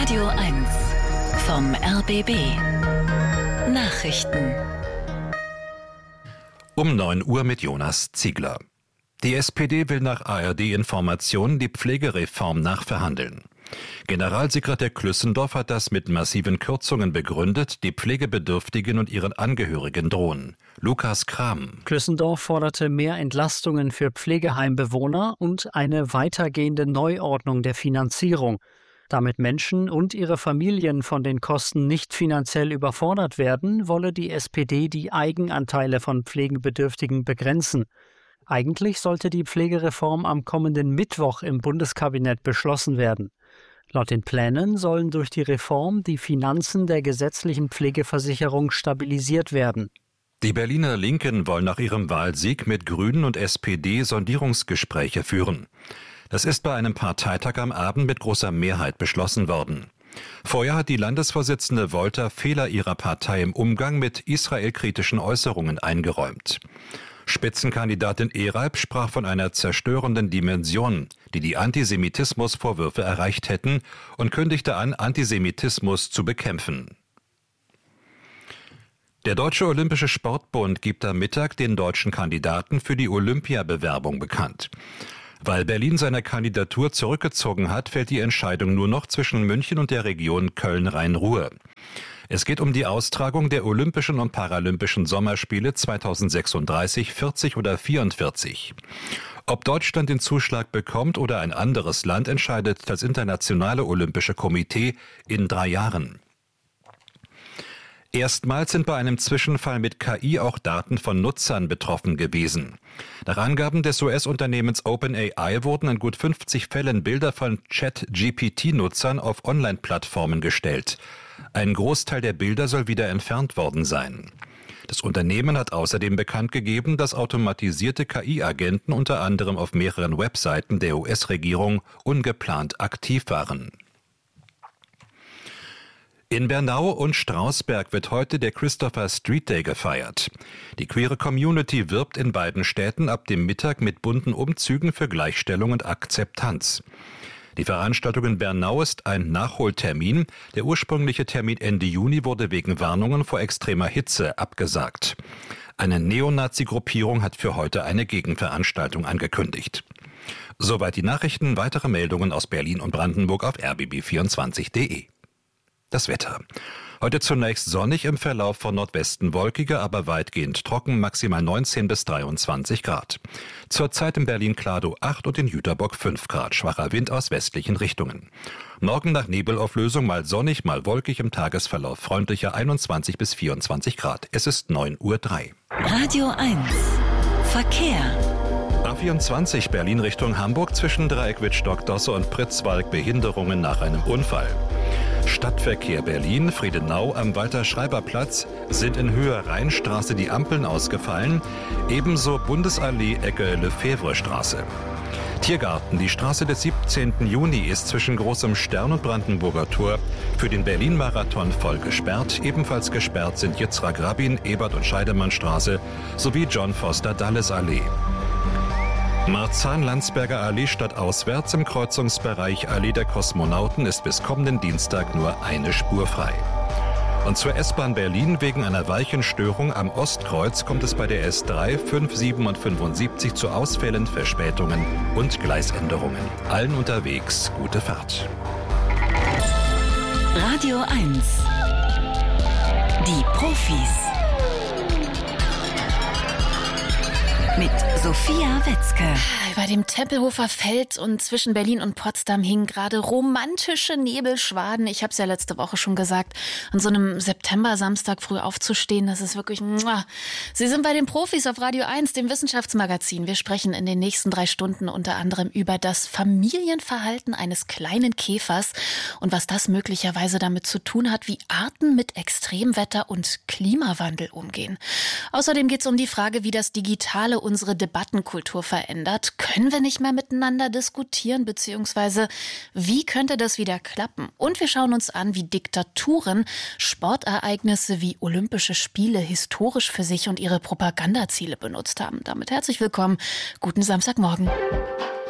Radio 1 vom RBB Nachrichten. Um 9 Uhr mit Jonas Ziegler. Die SPD will nach ARD-Informationen die Pflegereform nachverhandeln. Generalsekretär Klüssendorf hat das mit massiven Kürzungen begründet, die Pflegebedürftigen und ihren Angehörigen drohen. Lukas Kram. Klüssendorf forderte mehr Entlastungen für Pflegeheimbewohner und eine weitergehende Neuordnung der Finanzierung. Damit Menschen und ihre Familien von den Kosten nicht finanziell überfordert werden, wolle die SPD die Eigenanteile von Pflegebedürftigen begrenzen. Eigentlich sollte die Pflegereform am kommenden Mittwoch im Bundeskabinett beschlossen werden. Laut den Plänen sollen durch die Reform die Finanzen der gesetzlichen Pflegeversicherung stabilisiert werden. Die Berliner Linken wollen nach ihrem Wahlsieg mit Grünen und SPD Sondierungsgespräche führen. Das ist bei einem Parteitag am Abend mit großer Mehrheit beschlossen worden. Vorher hat die Landesvorsitzende Wolter Fehler ihrer Partei im Umgang mit israelkritischen Äußerungen eingeräumt. Spitzenkandidatin Eralb sprach von einer zerstörenden Dimension, die die Antisemitismusvorwürfe erreicht hätten, und kündigte an, Antisemitismus zu bekämpfen. Der Deutsche Olympische Sportbund gibt am Mittag den deutschen Kandidaten für die Olympiabewerbung bekannt. Weil Berlin seine Kandidatur zurückgezogen hat, fällt die Entscheidung nur noch zwischen München und der Region Köln-Rhein-Ruhr. Es geht um die Austragung der Olympischen und Paralympischen Sommerspiele 2036, 40 oder 44. Ob Deutschland den Zuschlag bekommt oder ein anderes Land, entscheidet das Internationale Olympische Komitee in 3 Jahren. Erstmals sind bei einem Zwischenfall mit KI auch Daten von Nutzern betroffen gewesen. Nach Angaben des US-Unternehmens OpenAI wurden in gut 50 Fällen Bilder von Chat-GPT-Nutzern auf Online-Plattformen gestellt. Ein Großteil der Bilder soll wieder entfernt worden sein. Das Unternehmen hat außerdem bekannt gegeben, dass automatisierte KI-Agenten unter anderem auf mehreren Webseiten der US-Regierung ungeplant aktiv waren. In Bernau und Strausberg wird heute der Christopher Street Day gefeiert. Die queere Community wirbt in beiden Städten ab dem Mittag mit bunten Umzügen für Gleichstellung und Akzeptanz. Die Veranstaltung in Bernau ist ein Nachholtermin. Der ursprüngliche Termin Ende Juni wurde wegen Warnungen vor extremer Hitze abgesagt. Eine Neonazi-Gruppierung hat für heute eine Gegenveranstaltung angekündigt. Soweit die Nachrichten. Weitere Meldungen aus Berlin und Brandenburg auf rbb24.de. Das Wetter. Heute zunächst sonnig, im Verlauf von Nordwesten wolkiger, aber weitgehend trocken, maximal 19 bis 23 Grad. Zurzeit in Berlin-Kladow 8 und in Jüterbock 5 Grad, schwacher Wind aus westlichen Richtungen. Morgen nach Nebelauflösung mal sonnig, mal wolkig, im Tagesverlauf freundlicher 21 bis 24 Grad. Es ist 9:03 Uhr. Radio 1 Verkehr. A24 Berlin Richtung Hamburg zwischen Dreieck Wittstock-Dosse und Pritzwalk Behinderungen nach einem Unfall. Stadtverkehr Berlin, Friedenau am Walter-Schreiber-Platz sind in Höhe Rheinstraße die Ampeln ausgefallen, ebenso Bundesallee Ecke Lefebvre-Straße. Tiergarten, die Straße des 17. Juni ist zwischen Großem Stern und Brandenburger Tor für den Berlin-Marathon voll gesperrt. Ebenfalls gesperrt sind Yitzhak Rabin, Ebert- und Scheidemannstraße sowie John Foster-Dulles-Allee. Marzahn-Landsberger Allee stadtauswärts im Kreuzungsbereich Allee der Kosmonauten ist bis kommenden Dienstag nur eine Spur frei. Und zur S-Bahn Berlin wegen einer Weichenstörung am Ostkreuz kommt es bei der S3, 5, 7 und 75 zu Ausfällen, Verspätungen und Gleisänderungen. Allen unterwegs gute Fahrt. Radio 1 Die Profis mit Sophia Wetzke. Über dem Tempelhofer Feld und zwischen Berlin und Potsdam hingen gerade romantische Nebelschwaden. Ich habe es ja letzte Woche schon gesagt, an so einem September-Samstag früh aufzustehen, das ist wirklich... Sie sind bei den Profis auf Radio 1, dem Wissenschaftsmagazin. Wir sprechen in den nächsten 3 Stunden unter anderem über das Familienverhalten eines kleinen Käfers und was das möglicherweise damit zu tun hat, wie Arten mit Extremwetter und Klimawandel umgehen. Außerdem geht es um die Frage, wie das Digitale unsere Debattenkultur verändert. Können wir nicht mehr miteinander diskutieren, beziehungsweise wie könnte das wieder klappen? Und wir schauen uns an, wie Diktaturen Sportereignisse wie Olympische Spiele historisch für sich und ihre Propagandaziele benutzt haben. Damit herzlich willkommen, guten Samstagmorgen.